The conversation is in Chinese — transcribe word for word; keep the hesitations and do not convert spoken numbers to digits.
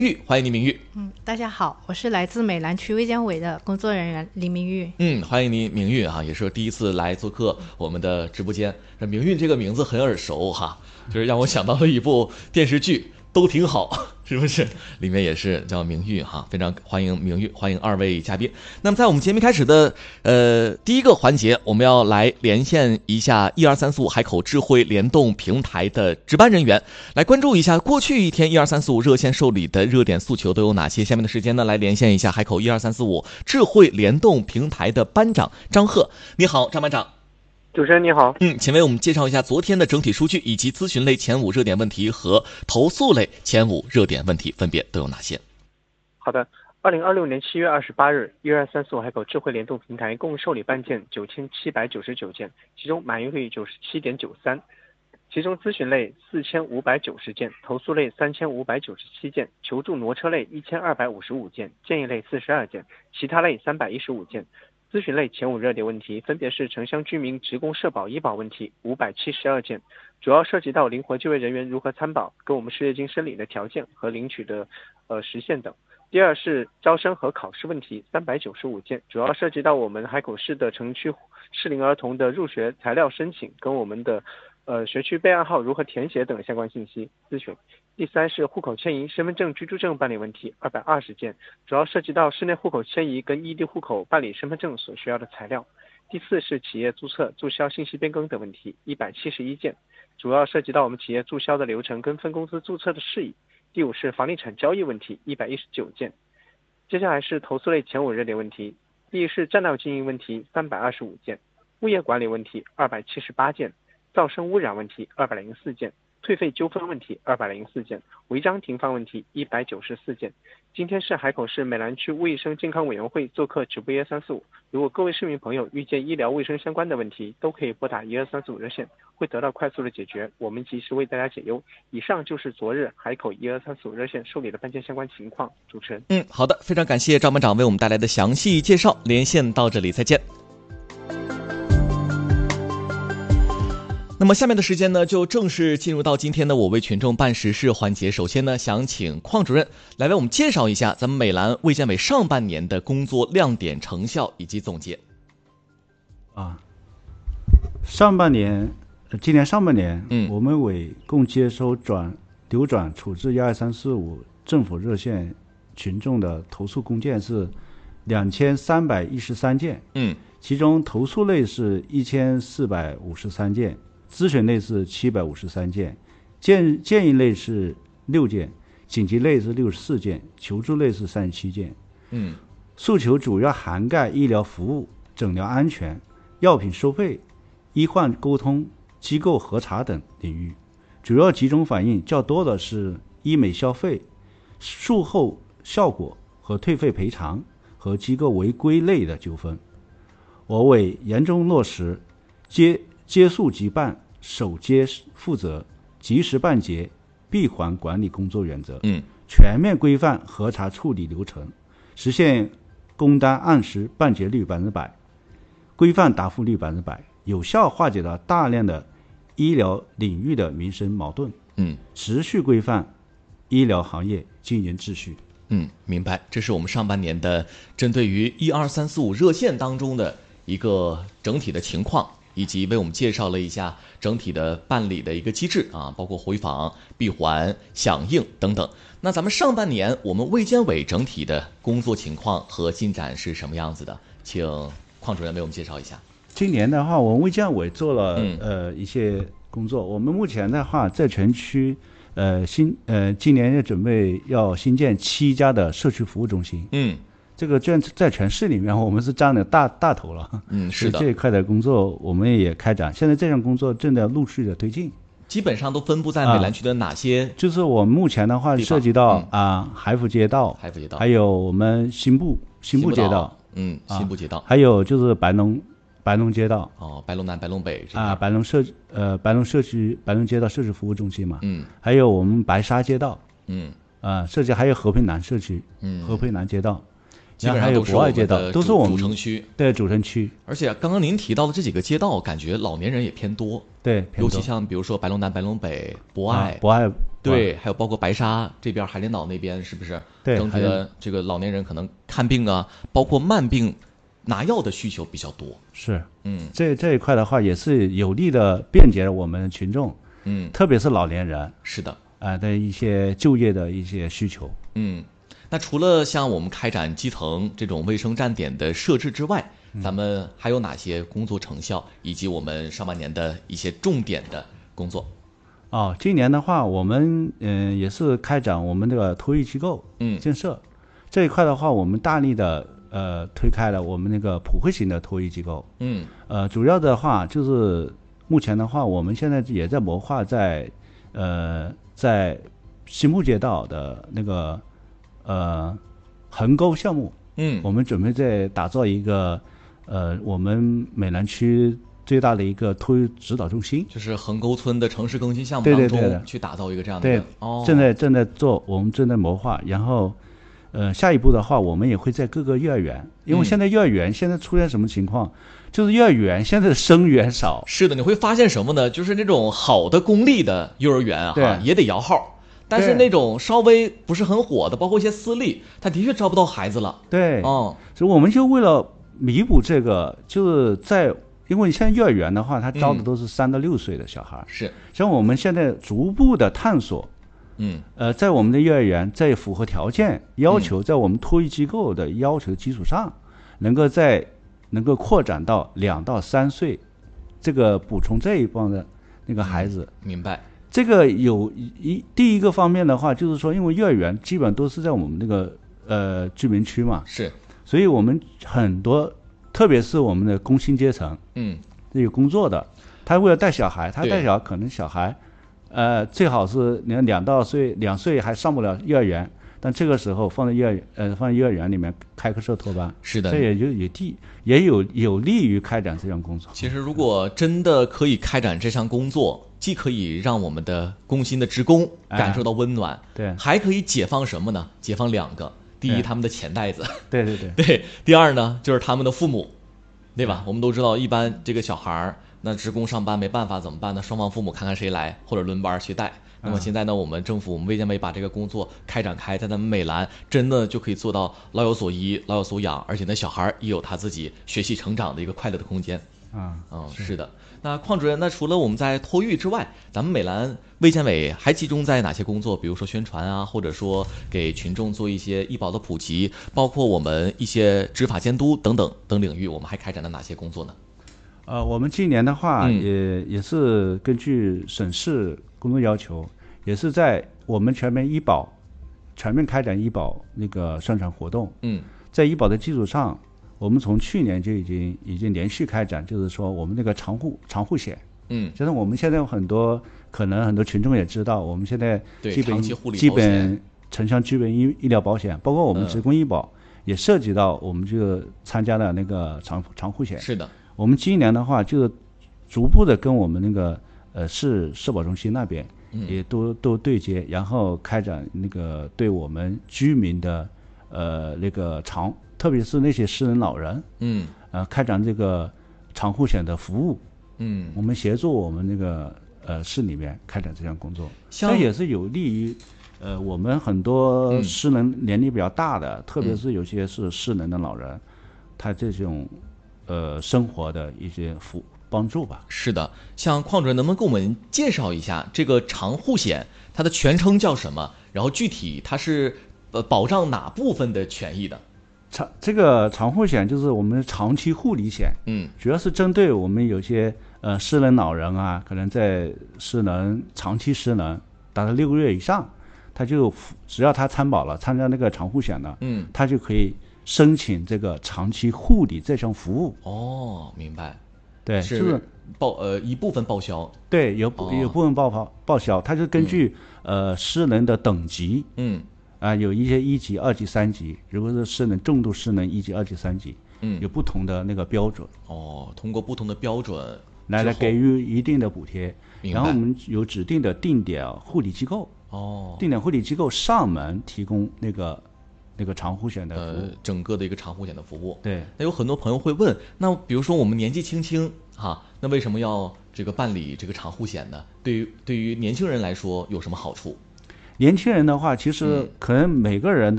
玉，欢迎您，明玉。 嗯，大家好，我是来自美兰区卫健委的工作人员李明玉。 嗯，欢迎您，明玉啊，也是第一次来做客我们的直播间。这明玉这个名字很耳熟哈，就是让我想到了一部电视剧，都挺好，是不是？里面也是叫明玉哈，非常欢迎明玉，欢迎二位嘉宾。那么在我们节目开始的呃第一个环节，我们要来连线一下一二三四五海口智慧联动平台的值班人员，来关注一下过去一天一二三四五热线受理的热点诉求都有哪些。下面的时间呢，来连线一下海口一二三四五智慧联动平台的班长张贺。你好，张班长。 主持人你好， 嗯，请为我们介绍一下昨天的整体数据，以及咨询类前五热点问题和投诉类前五热点问题分别都有哪些？ 好的，二零二六年七月二十八日，一二三四五海口智慧联动平台共受理办件九千七百九十九件，其中满意率九十七点九三，其中咨询类四千五百九十件，投诉类三千五百九十七件，求助挪车类一千二百五十五件，建议类四十二件，其他类三百一十五件。咨询类前五热点问题分别是城乡居民职工社保医保问题五百七十二件，主要涉及到灵活就业人员如何参保、跟我们失业金申领的条件和领取的呃时限等。第二是招生和考试问题三百九十五件，主要涉及到我们海口市的城区适龄儿童的入学材料申请跟我们的呃学区备案号如何填写等相关信息咨询。第三是户口迁移、身份证、居住证办理问题二百二十件，主要涉及到室内户口迁移跟异地户口办理身份证所需要的材料。第四是企业注册、注销信息变更等问题一百七十一件，主要涉及到我们企业注销的流程跟分公司注册的事宜。第五是房地产交易问题一百一十九件。接下来是投诉类前五热点问题，第一是占道经营问题三百二十五件，物业管理问题二百七十八件，噪声污染问题二百零四件，退费纠纷问题二百零四件，违章停放问题一百九十四件。今天是海口市美兰区卫生健康委员会做客直播一二三四五，如果各位市民朋友遇见医疗卫生相关的问题，都可以拨打一二三四五热线，会得到快速的解决，我们及时为大家解忧。以上就是昨日海口一二三四五热线受理的办件相关情况。主持人， 嗯，好的，非常感谢张班长为我们带来的详细介绍。连线到这里，再见。那么下面的时间呢，就正式进入到今天的我为群众办实事环节。首先呢，想请邝主任来为我们介绍一下咱们美兰卫健委上半年的工作亮点、成效以及总结。 啊，上半年，今年上半年， 嗯， 我们委共接收转流转处置一二三四五政府热线群众的投诉公件是两千三百一十三件， 嗯， 其中投诉类是一千四百五十三件。咨询类是七百五十三件，建建议类是六件，紧急类是六十四件，求助类是三十七件。 嗯， 诉求主要涵盖医疗服务、诊疗安全、药品收费、医患沟通、机构核查等领域，主要集中反映较多的是医美消费、术后效果和退费赔偿和机构违规类的纠纷。我委严重落实接接诉即办、首接负责、及时办结、闭环管理工作原则， 嗯， 全面规范核查处理流程，实现工单按时办结率百分之百，规范答复率百分之百，有效化解了大量的医疗领域的民生矛盾， 嗯， 持续规范医疗行业经营秩序。 嗯，明白。这是我们上半年的针对于一二三四五热线当中的一个整体的情况，以及为我们介绍了一下整体的办理的一个机制啊，包括回访、闭环、响应等等。那咱们上半年我们卫健委整体的工作情况和进展是什么样子的？请邝主任为我们介绍一下。 今年的话，我们卫健委做了、 嗯、 呃一些工作。我们目前的话，在全区呃新呃今年也准备要新建七家的社区服务中心。 嗯。 这个在在全市里面，我们是占了大大头了。 嗯，是的， 这一块的工作我们也开展，现在这项工作正在陆续的推进。 基本上都分布在美兰区的哪些、啊？ 就是我们目前的话涉及到、嗯、啊海府街道、 海府街道， 还有我们新部新部街道， 嗯，新部街道、 啊，还有就是白龙白龙街道。 哦，白龙南、白龙北啊，白龙社呃白龙社区白龙街道社区服务中心嘛。 嗯， 还有我们白沙街道。 嗯， 啊，社区还有和平南社区。 嗯， 和平南街道。 基本上都是我们的都是我们主城区， 对主城区。 而且刚刚您提到的这几个街道，感觉老年人也偏多。 对， 尤其像比如说白龙南、白龙北、博爱、 啊、博爱、 对，还有包括白沙这边海连岛那边，是不是？ 对， 整体的这个老年人可能看病啊，包括慢病拿药的需求比较多。 是， 嗯， 这这一块的话也是有力的便捷了我们群众， 嗯， 特别是老年人， 是的， 啊、呃、的一些就业的一些需求。 嗯，那除了像我们开展基层这种卫生站点的设置之外，咱们还有哪些工作成效，以及我们上半年的一些重点的工作？ 哦，今年的话，我们嗯、呃、也是开展我们这个托育机构嗯建设、嗯、这一块的话，我们大力的呃推开了我们那个普惠型的托育机构。 嗯， 呃，主要的话就是目前的话，我们现在也在谋划在呃在西木街道的那个呃横沟项目， 嗯， 我们准备在打造一个呃我们美南区最大的一个托育指导中心， 就是横沟村的城市更新项目对当对对的中去打造一个这样的。 对， 哦， 正在正在做，我们正在谋划，然后呃下一步的话，我们也会在各个幼儿园，因为现在幼儿园现在出现什么情况，就是幼儿园现在的生源少。 是的，你会发现什么呢？就是那种好的公立的幼儿园啊，哈，也得摇号。但是那种稍微不是很火的，包括一些私立，他的确招不到孩子了。 对， 哦， 所以我们就为了弥补这个，就是在因为现在幼儿园的话，他招的都是三到六岁的小孩、嗯， 是。 像我们现在逐步的探索， 嗯， 呃，在我们的幼儿园在符合条件要求，在我们托育机构的要求基础上，能够在能够扩展到两到三岁，这个补充这一帮的那个孩子。 嗯、明白。 这个有一第一个方面的话，就是说，因为幼儿园基本都是在我们那个呃居民区嘛， 是， 所以我们很多，特别是我们的工薪阶层， 嗯， 有工作的，他为了带小孩，他带小孩可能小孩，呃，最好是两两到岁两岁还上不了幼儿园，但这个时候放在幼儿呃放在幼儿园里面开个社托班， 是的， 这也就有利也有有利于开展这项工作。 其实如果真的可以开展这项工作，既可以让我们的工薪的职工感受到温暖，哎、 对， 还可以解放什么呢？解放两个，第一，他们的钱袋子， 对对对对；第二呢，就是他们的父母，对吧？我们都知道，一般这个小孩儿，那职工上班没办法怎么办呢？双方父母看看谁来，或者轮班去带。那么现在呢，我们政府，我们卫健委把这个工作开展开，在咱们美兰真的就可以做到老有所依、老有所养，而且呢，小孩也有他自己学习成长的一个快乐的空间。 啊， 嗯，是的。那邝主任，那除了我们在托育之外，咱们美兰卫健委还集中在哪些工作？比如说宣传啊，或者说给群众做一些医保的普及，包括我们一些执法监督等等等领域，我们还开展了哪些工作呢？ 呃，我们今年的话， 嗯、 也也是根据省市工作要求，也是在我们全面医保全面开展医保那个宣传活动。 嗯， 在医保的基础上，我们从去年就已经已经连续开展，就是说我们那个长户长户险。 嗯， 就是我们现在有很多可能很多群众也知道，我们现在基本基本城乡基本医医疗保险，包括我们职工医保、嗯、也涉及到我们这个参加的那个长长户险。 是的， 我们今年的话，就是逐步的跟我们那个呃市社保中心那边也都、嗯、都对接，然后开展那个对我们居民的呃那个长，特别是那些失能老人， 嗯， 呃，开展这个长户险的服务。 嗯， 我们协助我们那个呃市里面开展这项工作，这也是有利于呃我们很多失能年龄比较大的，嗯、特别是有些是失能的老人，嗯、他这种呃生活的一些辅帮助吧。 是的，像邝主任能不能给我们介绍一下这个长户险，它的全称叫什么？然后具体它是呃保障哪部分的权益的？ 长这个长户险就是我们的长期护理险， 嗯， 主要是针对我们有些呃失能老人啊，可能在失能长期失能达到六个月以上，他就只要他参保了参加那个长户险呢， 嗯， 他就可以申请这个长期护理这项服务。 哦，明白， 对， 是就是报呃一部分报销， 对，有、 哦、 有部分报报报销，它就根据、嗯、呃失能的等级， 嗯。 啊，有一些一级、二级、三级，如果是失能、重度失能一级、二级、三级， 嗯， 有不同的那个标准。 哦，通过不同的标准来来给予一定的补贴。 明白。 然后我们有指定的定点护理机构， 哦， 定点护理机构上门提供那个那个长户险的服务， 呃，整个的一个长户险的服务。 对。 那有很多朋友会问，那比如说我们年纪轻轻哈，那为什么要这个办理这个长户险呢？对于对于年轻人来说有什么好处？ 年轻人的话，其实嗯可能每个人